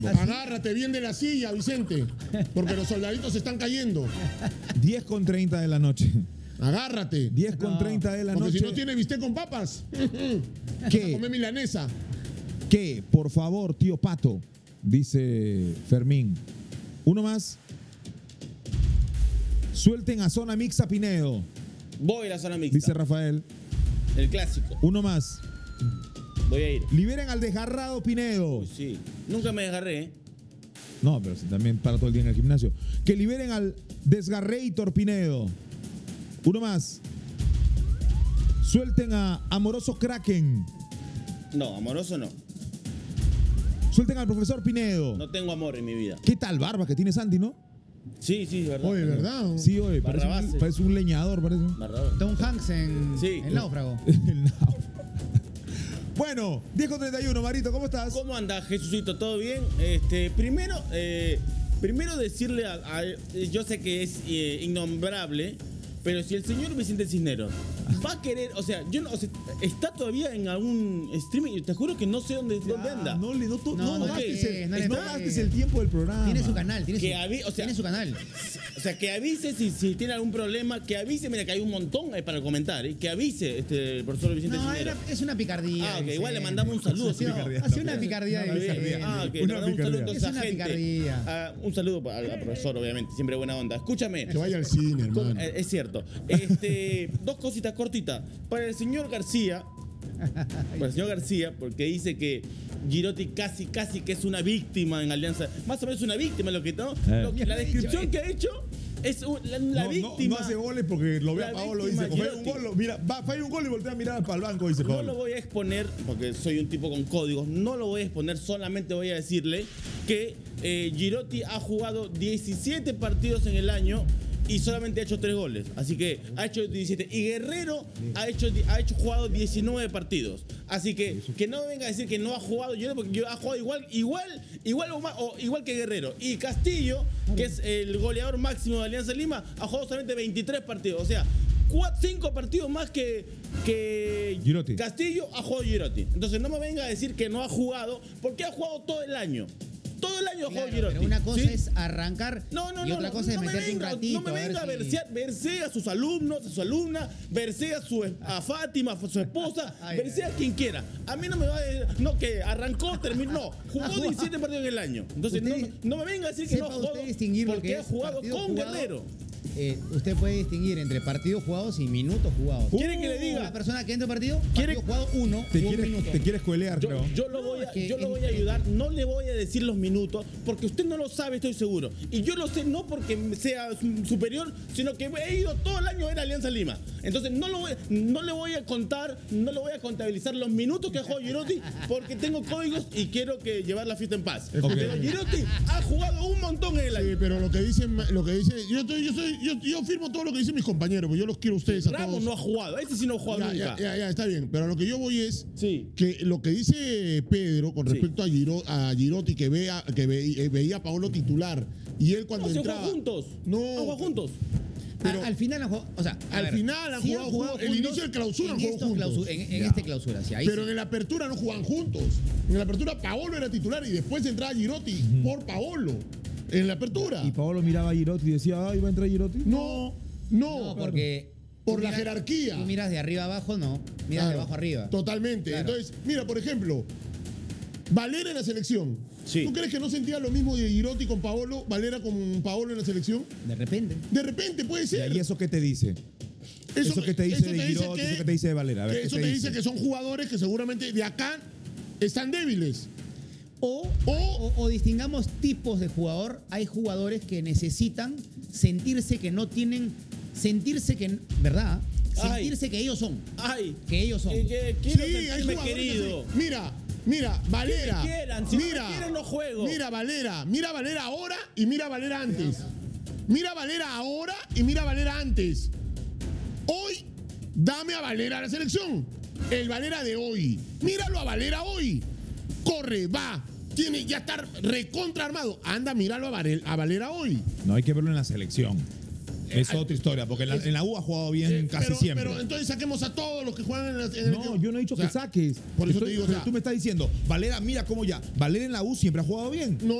Agárrate bien de la silla, Vicente, porque los soldaditos se están cayendo. 10:30 de la noche. Agárrate. 10:30 de la Porque noche. si no tiene bistec con papas, ¿Qué? come milanesa. ¿Qué? Por favor, tío Pato, dice Fermín. Uno más. Suelten a Zona Mixta Pinedo, Voy a la zona mixta. dice Rafael. El clásico. Uno más. Voy a ir. Liberen al desgarrado Pinedo. Uy, sí. Nunca me desgarré, ¿eh? No, pero si también para todo el día en el gimnasio. Que liberen al desgarrator Pinedo. Uno más. Suelten a Amoroso Kraken. No, amoroso no. Suelten al profesor Pinedo. No tengo amor en mi vida. ¿Qué tal barba que tiene Santi, no? Sí, sí, verdad. Oye, ¿verdad? Sí, oye, Barrabás. parece un leñador, parece. Marrador. Tom Hanks en Sí. Náufrago. El nao. Bueno, 10:31, Marito, ¿cómo estás? ¿Cómo anda, Jesucito? ¿Todo bien? Primero decirle yo sé que es innombrable, pero si el señor Vicente Cisneros va a querer, o sea, yo no, o sea, está todavía en algún streaming, te juro que no sé dónde anda. No le No gastes le gastes el tiempo del programa. Tiene su canal, tiene su canal. O sea, que avise si tiene algún problema, que avise, mira que hay un montón ahí para comentar, que avise el profesor Vicente No, Cisneros. es una picardía. Ok, igual le Vicente. mandamos un saludo. Sí, señor. hace una picardía de Vicente. Ok, le Una mandamos un saludo picardía. entonces Es a una gente. picardía. Un saludo al profesor, obviamente, siempre buena onda. Escúchame. Que vaya al cine, hermano. Es cierto. Dos cositas cortitas. Para el señor García, porque dice que Girotti casi que es una víctima en Alianza. Más o menos una víctima lo que no. La descripción que ha hecho es la víctima. No hace goles porque lo ve a La Paolo, víctima, dice, falla un Girotti. gol, mira, falla un gol y voltea a mirar para el banco, dice No Paolo. lo voy a exponer, porque soy un tipo con códigos, no lo voy a exponer, solamente voy a decirle que Girotti ha jugado 17 partidos en el año y solamente ha hecho 3 goles. Así que ha hecho 17. Y Guerrero ha jugado 19 partidos. Así que no me venga a decir que no ha jugado Girotti, porque ha jugado igual que Guerrero. Y Castillo, que es el goleador máximo de Alianza Lima, ha jugado solamente 23 partidos. O sea, 5 partidos más que Girotti. Castillo ha jugado Girotti. Entonces no me venga a decir que no ha jugado, porque ha jugado todo el año. Todo el año ha jugado Girotti. Pero una cosa ¿sí? es arrancar y otra cosa es meterte un ratito. No me venga a verse a sus alumnos, a su alumna, verse a Fátima, a su esposa, verse a quien quiera. A mí no me va a decir, no, que arrancó, terminó, no, jugó 17 partidos en el año. Entonces no me venga a decir que no ha jugado porque ha jugado con Guerrero. Usted puede distinguir entre partidos jugados y minutos jugados. ¿Quiere que le diga? Una persona que entra al partido jugado uno, Te un minuto. quieres coelear, creo. Yo lo voy a ayudar, no le voy a decir los minutos, porque usted no lo sabe, estoy seguro. Y yo lo sé no porque sea superior, sino que he ido todo el año a ver a Alianza Lima. Entonces no le voy a contar, no le voy a contabilizar los minutos que ha jugado Girotti, porque tengo códigos y quiero llevar la fiesta en paz. Okay. Pero Girotti ha jugado un montón en el año. Sí, pero lo que dice, yo firmo todo lo que dicen mis compañeros, porque yo los quiero a ustedes a Ramos todos. no ha jugado, ese sí no ha jugado nunca. Ya, está bien. Pero a lo que yo voy es Sí. que lo que dice Pedro con respecto a Girotti, que veía a Paolo titular, y él cuando ¿Se entraba... jugó juntos? No. ¿Han jugado juntos? Pero- Al final han jugado, o sea, Al final han jugado el inicio del clausura han jugado juntos. En este clausura, sí, ahí Pero sí. en la apertura no jugaban juntos. En la apertura Paolo era titular y después entraba Girotti por Paolo. En la apertura. Y Paolo miraba a Girotti y decía, ay, va a entrar Girotti. No, No, porque por tú la jerarquía. Tú miras de arriba abajo, no. Miras de Claro, abajo arriba. Totalmente. Claro. Entonces, mira, por ejemplo, Valera en la selección. Sí. ¿Tú crees que no sentía lo mismo de Girotti con Paolo, Valera con Paolo en la selección? De repente. De repente puede ser. ¿Y eso qué te dice? Eso que te dice de Girotti, eso que te dice de Valera. A ver, que ¿qué eso te dice que son jugadores que seguramente de acá están débiles. O distingamos tipos de jugador. Hay jugadores que necesitan sentirse que no tienen. Sentirse que. ¿Verdad? Ay. Sentirse que ellos son. Ay. Que ellos son. Quiero Sí, hay sentirme jugadores querido. que Mira, Valera. Que me quieran, si no me quieren, no juego. Mira Valera ahora y mira Valera antes. Mira Valera ahora y mira Valera antes. Hoy, dame a Valera a la selección. El Valera de hoy. Míralo a Valera hoy. Corre, va. Tiene ya estar recontra armado. Anda, míralo a Valera hoy. No hay que verlo en la selección. Es otra historia, porque en la U ha jugado bien casi pero, siempre. Pero entonces saquemos a todos los que juegan en el No, yo no he dicho o sea, que saques. por eso te digo, o pero sea, tú me estás diciendo, Valera, mira cómo ya. Valera en la U siempre ha jugado bien. No,